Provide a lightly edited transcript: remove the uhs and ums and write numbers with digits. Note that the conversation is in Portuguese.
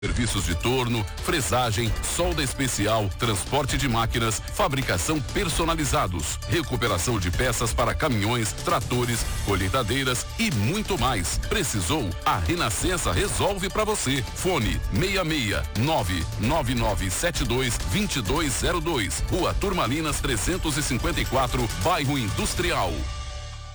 Serviços de torno, fresagem, solda especial, transporte de máquinas, fabricação personalizados, recuperação de peças para caminhões, tratores, colheitadeiras e muito mais. Precisou? A Renascença resolve para você. Fone 66999722202. Rua Turmalinas 354, Bairro Industrial.